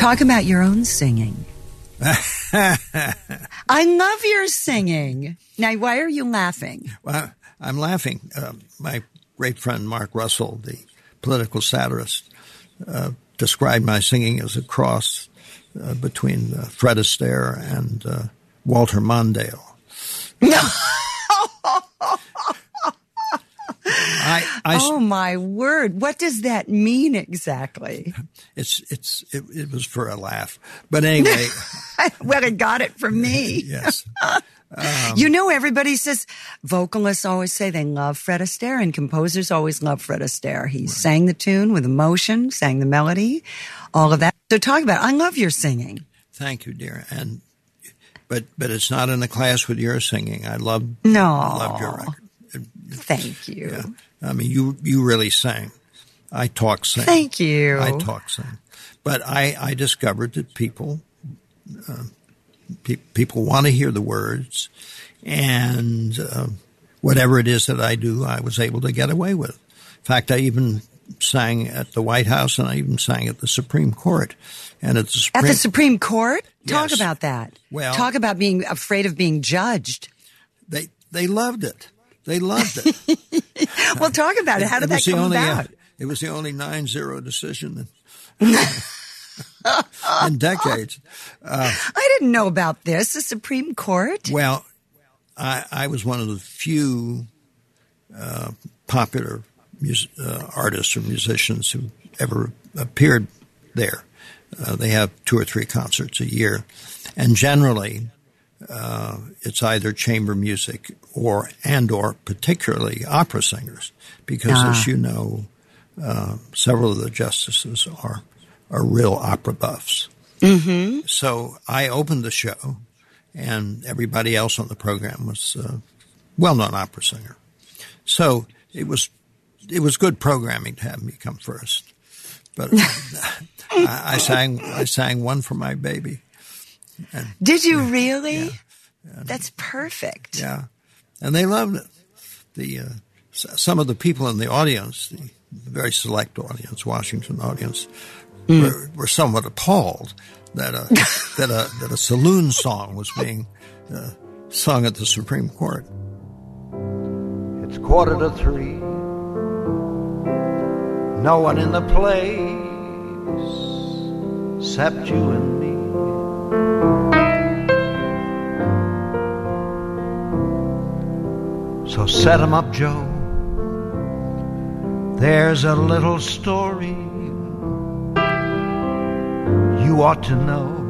Talk about your own singing. I love your singing. Now, why are you laughing? Well, I'm laughing. My great friend Mark Russell, the political satirist, described my singing as a cross between Fred Astaire and Walter Mondale. Oh my word! What does that mean exactly? It was for a laugh, but anyway. Well, it got it from me. Yes. Everybody says, vocalists always say they love Fred Astaire, and composers always love Fred Astaire. He sang the tune with emotion, sang the melody, all of that. So talk about it. I love your singing. Thank you, dear. But it's not in the class with your singing. I loved your record. Thank you. Yeah. I mean, you really sang. I talk sing. Thank you. I talk sing. But I discovered that people want to hear the words, and whatever it is that I do, I was able to get away with. In fact, I even sang at the White House, and I even sang at the Supreme Court. And at the Supreme Court? Yes. Talk about that. Well, talk about being afraid of being judged. They loved it. They loved it. Well, talk about it. How did that come about? It was the only 9-0 decision in decades. I didn't know about this. The Supreme Court? Well, I was one of the few popular artists or musicians who ever appeared there. They have 2 or 3 concerts a year, and generally it's either chamber music or particularly opera singers, because as you know, several of the justices are real opera buffs. Mm-hmm. So I opened the show, and everybody else on the program was a well-known opera singer. So it was good programming to have me come first. But I sang One for My Baby. And, did you really? Yeah. That's perfect. Yeah, and they loved it. Some of the people in the audience, the very select audience, Washington audience, were somewhat appalled that a saloon song was being sung at the Supreme Court. It's 2:45. No one in the place except you and me. So set 'em up, Joe. There's a little story you ought to know.